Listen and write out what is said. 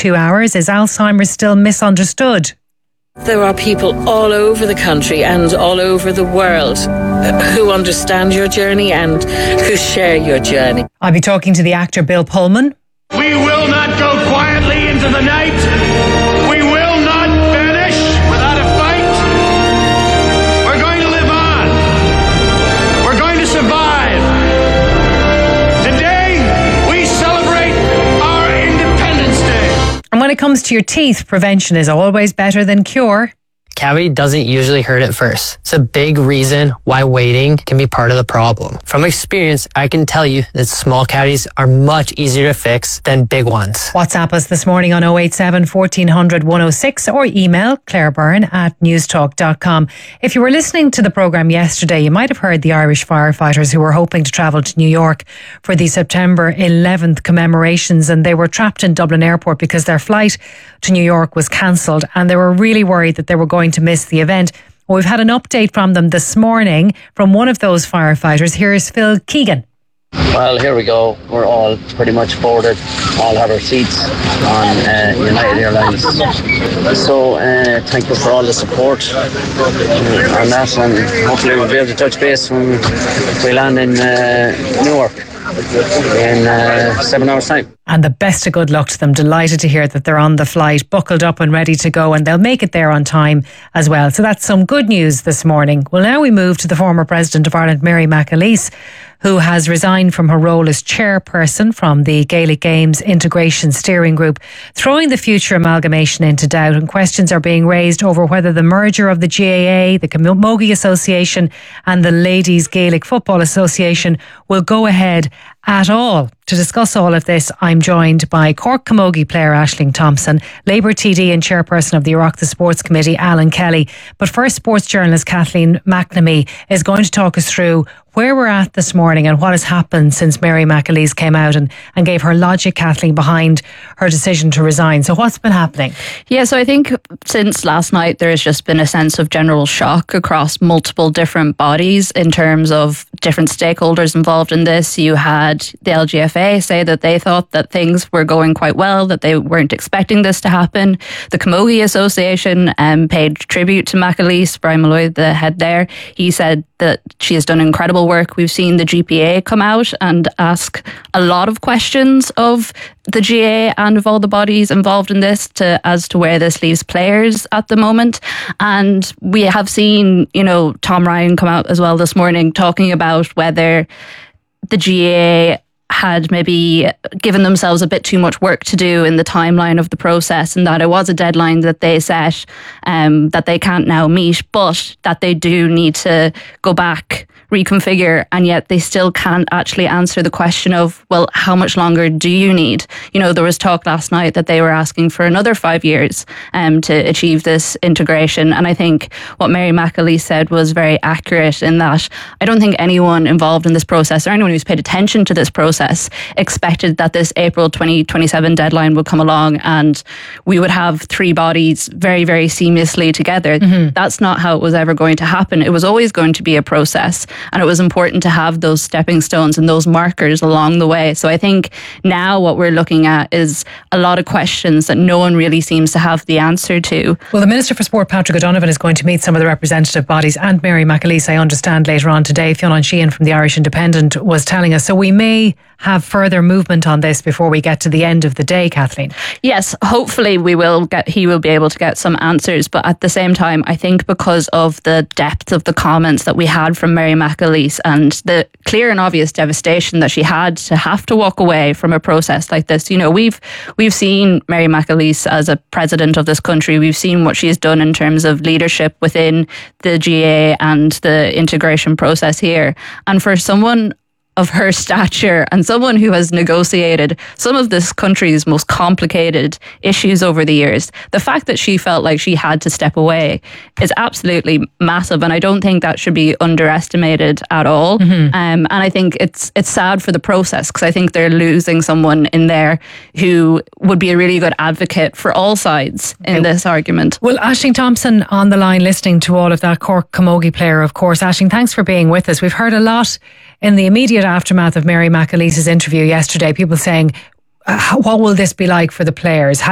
2 hours. Is Alzheimer's still misunderstood? There are people all over the country and all over the world who understand your journey and who share your journey. I'll be talking to the actor Bill Pullman. We will not go quietly into the night. We will not vanish without a fight. We're going to live on. We're going to survive. Today, we celebrate our Independence Day. And when it comes to your teeth, prevention is always better than cure. Cavity doesn't usually hurt at first. It's a big reason why waiting can be part of the problem. From experience, I can tell you that small cavities are much easier to fix than big ones. WhatsApp us this morning on 087 1400 106 or email clairebyrne@newstalk.com. If you were listening to the programme yesterday, you might have heard the Irish firefighters who were hoping to travel to New York for the September 11th commemorations, and they were trapped in Dublin Airport because their flight to New York was cancelled, and they were really worried that they were going to miss the event. Well, we've had an update from them this morning from one of those firefighters. Here's Phil Keegan. Well, here we go. We're all pretty much boarded. All have our seats on United Airlines. So thank you for all the support on that, and hopefully we'll be able to touch base when we land in Newark in 7 hours' time. And the best of good luck to them. Delighted to hear that they're on the flight, buckled up and ready to go, and they'll make it there on time as well. So that's some good news this morning. Well, now we move to the former President of Ireland, Mary McAleese, who has resigned from her role as chairperson from the Gaelic Games Integration Steering Group, throwing the future amalgamation into doubt, and questions are being raised over whether the merger of the GAA, the Camogie Association and the Ladies Gaelic Football Association will go ahead at all. To discuss all of this, I'm joined by Cork Camogie player Aisling Thompson, Labour TD and chairperson of the Oireachtas Sports Committee, Alan Kelly. But first, sports journalist Kathleen McNamee is going to talk us through where we're at this morning and what has happened since Mary McAleese came out and gave her logic, Kathleen, behind her decision to resign. So what's been happening? Yeah, so I think since last night there has just been a sense of general shock across multiple different bodies in terms of different stakeholders involved in this. You had the LGFA say that they thought that things were going quite well, that they weren't expecting this to happen. The Camogie Association paid tribute to McAleese. Brian Malloy, the head there, he said that she has done incredible work. We've seen the GPA come out and ask a lot of questions of the GAA and of all the bodies involved in this as to where this leaves players at the moment. And we have seen, Tom Ryan come out as well this morning talking about whether the GAA had maybe given themselves a bit too much work to do in the timeline of the process, and that it was a deadline that they set that they can't now meet, but that they do need to go back, reconfigure, and yet they still can't actually answer the question of, well, how much longer do you need? There was talk last night that they were asking for another 5 years to achieve this integration, and I think what Mary McAleese said was very accurate in that I don't think anyone involved in this process or anyone who's paid attention to this process expected that this April 2027 deadline would come along and we would have three bodies very, very seamlessly together. Mm-hmm. That's not how it was ever going to happen. It was always going to be a process, and it was important to have those stepping stones and those markers along the way. So I think now what we're looking at is a lot of questions that no one really seems to have the answer to. Well, the Minister for Sport, Patrick O'Donovan, is going to meet some of the representative bodies and Mary McAleese, I understand, later on today. Fionn Sheehan from the Irish Independent was telling us. So we may have further movement on this before we get to the end of the day, Kathleen. Yes, hopefully he will be able to get some answers, but at the same time I think because of the depth of the comments that we had from Mary McAleese and the clear and obvious devastation that she had to have to walk away from a process like this, we've seen Mary McAleese as a president of this country. We've seen what she has done in terms of leadership within the GAA and the integration process here, and for someone of her stature and someone who has negotiated some of this country's most complicated issues over the years, the fact that she felt like she had to step away is absolutely massive, and I don't think that should be underestimated at all. Mm-hmm. And I think it's sad for the process, because I think they're losing someone in there who would be a really good advocate for all sides in this argument. Well, Aisling Thompson on the line listening to all of that, Cork Camogie player, of course. Aisling, thanks for being with us. We've heard a lot in the immediate aftermath of Mary McAleese's interview yesterday, people saying, what will this be like for the players?